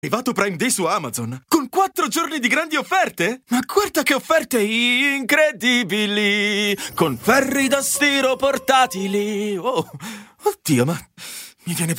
Arrivato Prime Day su Amazon, con 4 giorni di grandi offerte? Ma guarda che offerte incredibili! Con ferri da stiro portatili! Oh, oddio, ma mi viene